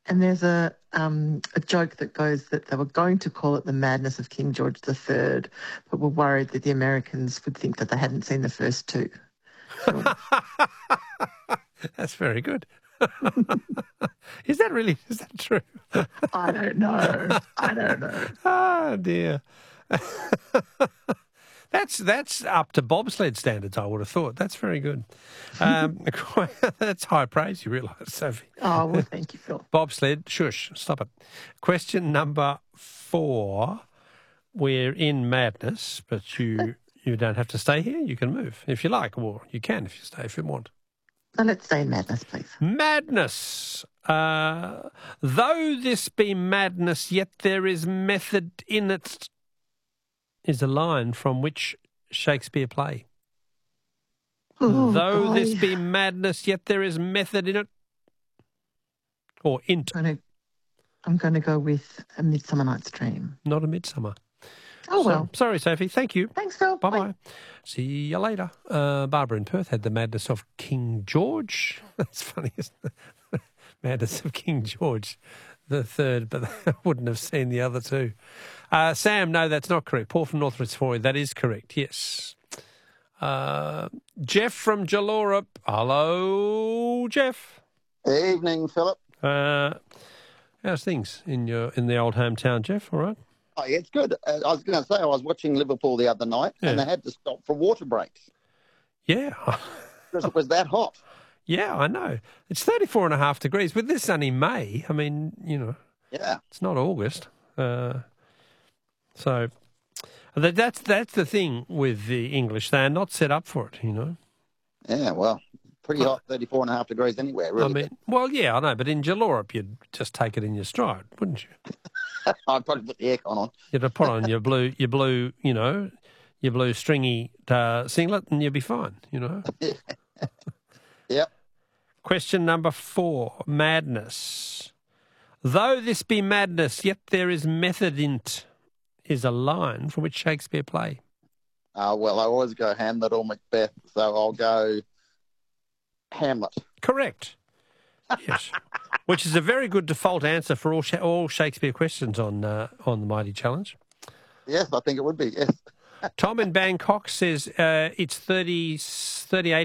And there's a joke that goes that they were going to call it The Madness of King George III, but were worried that the Americans would think that they hadn't seen the first two films. That's very good. Is that true? I don't know. Oh, dear. That's up to bobsled standards, I would have thought. That's very good. That's high praise, you realise, Sophie. Oh, well, thank you, Phil. Bobsled, shush, stop it. Question number 4. We're in madness, but you don't have to stay here. You can move if you like, or you can if you stay if you want. Now let's stay in madness, please. Madness. Though this be madness, yet there is method in it, is a line from which Shakespeare play. Oh, Though golly. this be madness, yet there is method in it. Or int. I'm going to go with A Midsummer Night's Dream. Not A Midsummer. Oh, well. Sorry, Sophie. Thank you. Thanks, Phil. Bye-bye. See you later. Barbara in Perth had The Madness of King George. That's funny, isn't it? Madness of King George the Third, but I wouldn't have seen the other two. Sam, no, that's not correct. Paul from North Fitzroy, that is correct, yes. Jeff from Jalora. Hello, Jeff. Evening, Philip. How's things in the old hometown, Jeff? All right? Oh, yeah, it's good. I was going to say, I was watching Liverpool the other night, and they had to stop for water breaks. Yeah. Because it was that hot. Yeah, I know. It's 34.5 degrees. With this only May, I mean, Yeah. it's not August. So that's the thing with the English. They're not set up for it, Yeah, well, pretty hot, 34.5 degrees anywhere, really. I mean, well, yeah, I know, but in Jalorop, you'd just take it in your stride, wouldn't you? I'd probably put the aircon on. You'd have put on your blue stringy singlet, and you'd be fine, Yep. Question number 4, madness. Though this be madness, yet there is method in't, is a line from which Shakespeare play. Well, I always go Hamlet or Macbeth, so I'll go Hamlet. Correct. Yes. Which is a very good default answer for all Shakespeare questions on the Mighty Challenge. Yes, I think it would be, yes. Tom in Bangkok says it's 38